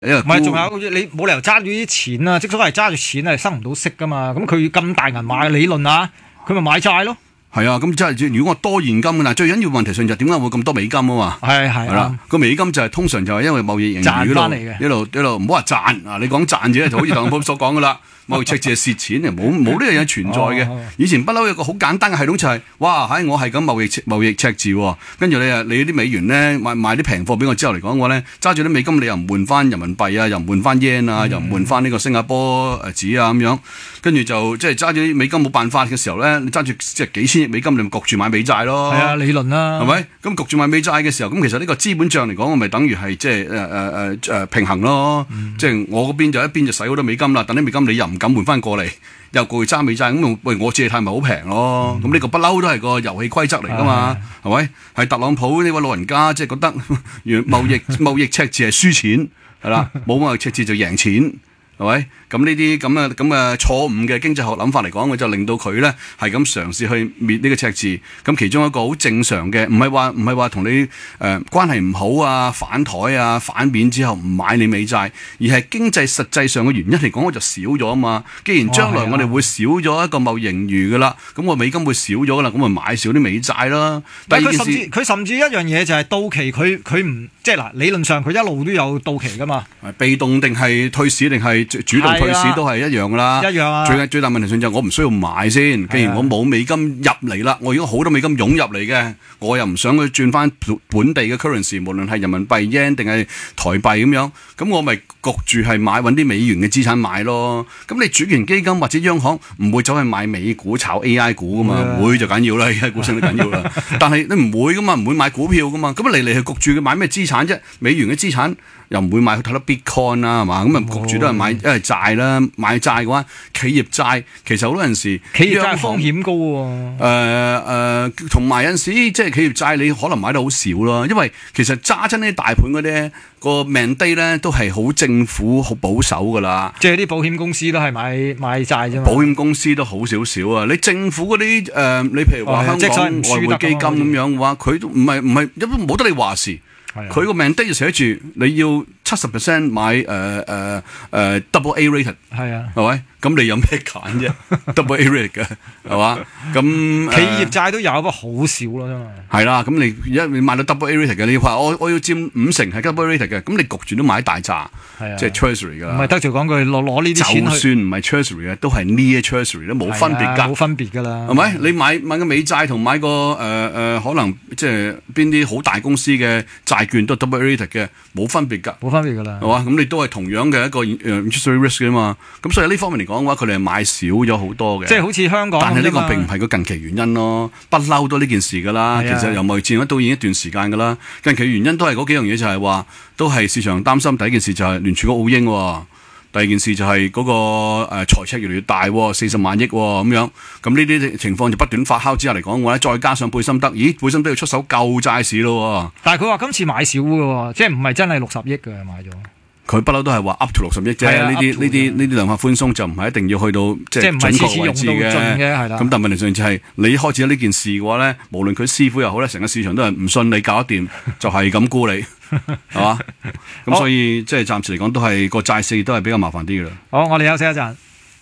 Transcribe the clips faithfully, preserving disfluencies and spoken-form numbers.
唔係，仲有你冇理由揸住啲錢啊！即所謂揸住錢係生唔到息噶嘛。咁佢咁大銀碼嘅理論啊，佢咪買債咯。 係啊，咁即係如果我多現金嘅，但最緊要問題上就點解會咁多美金啊嘛？ 係係啦， 個美金就係、是、通常就係因為貿易盈餘嗰度一路一路唔好話賺啊！你講賺啫，就好似特朗普所講噶啦，貿易赤字係蝕錢嘅，冇冇呢樣嘢存在嘅。哦、以前不嬲有個好簡單嘅系統就係、是，哇！喺我係咁貿易貿易赤字，跟住你啊你啲美元咧賣賣啲平貨俾我之後嚟講嘅話咧，揸住啲美金你又唔換翻人民幣啊，又唔換翻 yen 啊，嗯、又唔換翻呢個新加坡誒紙啊咁樣，跟住就即係揸住啲美金冇辦法嘅時候咧，你揸住即係幾千億美金，你咪焗住買美債咯。係啊，理論啦， 係咪？咁焗住買美債嘅時候，咁其實呢個資本帳嚟講，我咪等於係即係誒誒誒誒平衡咯。嗯、即係我嗰邊就一邊就使好多美金啦，但啲美金你又唔敢換翻過嚟，又過去揸美債，咁喂我借貸咪好平咯。咁呢、嗯、個不嬲都係個遊戲規則嚟噶嘛，係咪、嗯？係特朗普呢位老人家即係覺得貿易貿易赤字係輸錢，係啦，冇貿易赤字就贏錢。係咪？咁呢啲咁嘅咁嘅錯誤嘅經濟學諗法嚟講，佢就令到佢咧係咁嘗試去滅呢個赤字。咁其中一個好正常嘅，唔係話唔係話同你誒、呃、關係唔好啊、反台啊、反面之後唔買你美債，而係經濟實際上嘅原因嚟講，我就少咗啊嘛。既然將來我哋會少咗一個貿易盈餘噶啦，咁我美金會少咗噶啦，咁咪買少啲美債啦。第二件事，佢甚至佢甚至一樣嘢就係到期，佢佢唔即係嗱，理論上佢一路都有到期噶嘛。被動定係退市定係主動退市都係一樣噶啦，一樣啊！最最大問題上就係我唔需要買先，既然我冇美金入嚟啦，我如果好多美金湧入嚟嘅，我又唔想去轉翻本地嘅 currency， 無論係人民幣 yen 定係台幣咁樣，咁我咪焗住係買揾啲美元嘅資產買咯。咁你主權基金或者央行唔會走去買美股炒 A I 股噶嘛？唔會就緊要啦， A I 股升得緊要啦。但係你唔會噶嘛，唔會買股票噶嘛。咁嚟嚟去焗住佢買咩資產啫？美元嘅資產。又唔會買太多 Bitcoin 啦，係嘛？咁啊焗住都係買一係債啦，買債嘅話，企業債其實好多陣時， 企業債風險高喎。 誒誒，同埋有陣時即係企業債，你可能買得好少咯，因為其實揸真啲大盤嗰啲個 mandate 咧都係好政府好保守噶啦。 即係啲保險公司都係買買債啫嘛。 保險公司都好少少啊！你政府嗰啲誒，你譬如話香港外匯基金咁樣嘅話，佢都唔係唔係，一般冇得你話事。佢個命 d 就寫住你要七十 percent 買誒誒誒 double A rated， 係啊，係咪？咁你有咩揀啫？double A rated 嘅係嘛？咁企業債都有，不過好少咯，真係。係啦，咁你一你買到 double A rated 嘅，你話我我要佔五成係 double A rated 嘅，咁你焗住都買大扎，即係 treasury 噶啦。唔係得罪講句，攞攞呢啲錢去，就算唔係 treasury 嘅，都係 near treasury 都冇分別㗎， 冇分別㗎啦。 係咪？你買買個美債同買個誒誒、呃、可能即係邊啲好大公司嘅債券都 double A rated 嘅，冇分別㗎， 冇分別㗎啦。 係嘛？咁你都係同樣嘅一個誒 interest rate risk 㗎嘛。咁所以呢方面嚟講嘅話，佢哋係買少咗好多嘅。 即係好似香港， 但係呢個並唔係個近期原因咯，不嬲都呢件事㗎啦。其實由貿易戰都已經一段時間㗎啦。近期原因都係嗰幾樣嘢，就係話都係市場擔心。第一件事就係聯儲局澳英喎。第二件事就係嗰、那個誒、呃、財赤越嚟越大，四十萬億咁、哦、樣，咁呢啲情況就不斷發酵之下嚟講嘅話咧，再加上貝森德，咦，貝森德要出手救債市咯。 但係佢話今次買少嘅，即係唔係真係六十億嘅買咗。 佢不嬲都係話 up to 六十億啫，呢啲呢啲呢啲量化寬鬆就唔係一定要去到即係準確位置嘅。咁但係問題上就係你開始咗呢件事嘅話咧，無論佢師傅又好咧，成個市場都係唔信你搞得掂，就係咁沽你。係嘛？咁所以即係暫時嚟講，都係個債市都係比較麻煩啲嘅啦。 好，我哋休息一陣。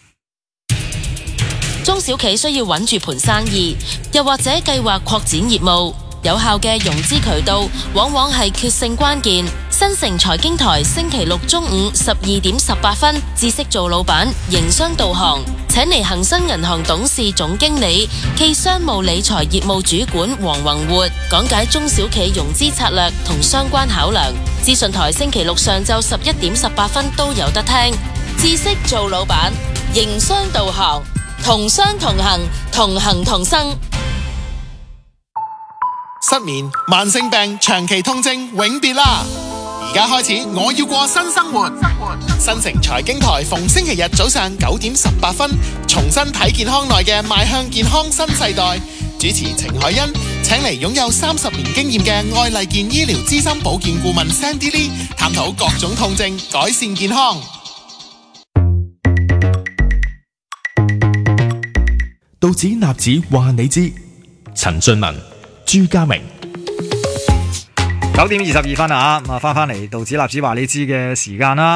中小企需要穩住盤生意，又或者計劃擴展業務，有效嘅融資渠道往往係決勝關鍵。新城財經台星期六中午十二點十八分，知識做老闆，營商導航，請嚟恒生銀行董事總經理暨商務理財業務主管黃宏活講解中小企融資策略同相關考量。資訊台星期六上晝十一點十八分都有得聽。知識做老闆，營商導航，同商同行，同行同生。 失眠、慢性病、長期痛症永別啦！而家開始，我要過新生活。新城財經台逢星期日早上九點十八分，重新睇健康內嘅邁向健康新世代。主持程海欣請嚟擁有三十年經驗嘅愛麗健醫療資深保健顧問 Sandy Lee， 探討各種痛症，改善健康。 道指納指話你知，陳俊文、朱家明。 九點二十二分啊，咁啊翻翻嚟道指納指話你知嘅時間啦。